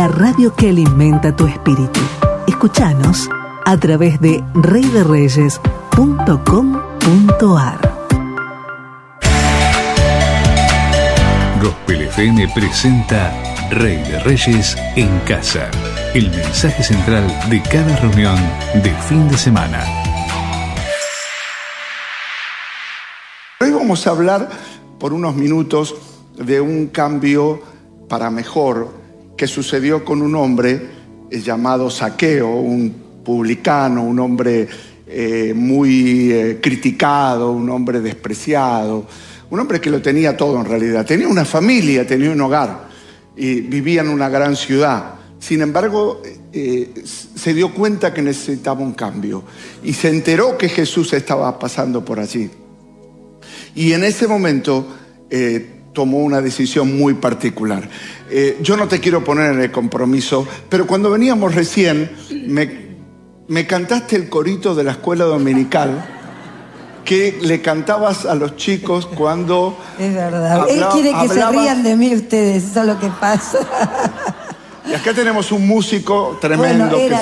la radio que alimenta tu espíritu. Escuchanos a través de reyderreyes.com.ar. Gospel FM presenta Rey de Reyes en Casa, el mensaje central de cada reunión de fin de semana. Hoy vamos a hablar por unos minutos de un cambio para mejor que sucedió con un hombre llamado Zaqueo, un publicano, un hombre muy criticado, un hombre despreciado, un hombre que lo tenía todo en realidad. Tenía una familia, tenía un hogar y vivía en una gran ciudad. Sin embargo, se dio cuenta que necesitaba un cambio y se enteró que Jesús estaba pasando por allí. Y en ese momento tomó una decisión muy particular. Yo no te quiero poner en el compromiso, pero cuando veníamos recién, me cantaste el corito de la escuela dominical que le cantabas a los chicos cuando... Es verdad. Él quiere que se rían de mí ustedes, eso es lo que pasa. Y acá tenemos un músico tremendo. Bueno, que